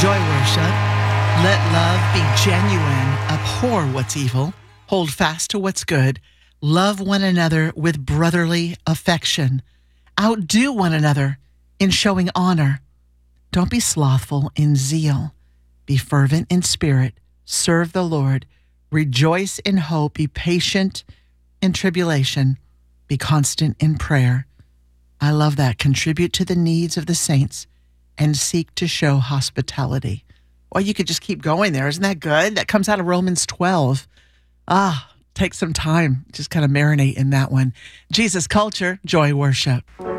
Joy worship. Let love be genuine. Abhor what's evil. Hold fast to what's good. Love one another with brotherly affection. Outdo one another in showing honor. Don't be slothful in zeal. Be fervent in spirit. Serve the Lord. Rejoice in hope. Be patient in tribulation. Be constant in prayer. I love that. Contribute to the needs of the saints and seek to show hospitality. Well, you could just keep going there. Isn't that good? That comes out of Romans 12. Take some time. Just kind of marinate in that one. Jesus Culture, Joy Worship.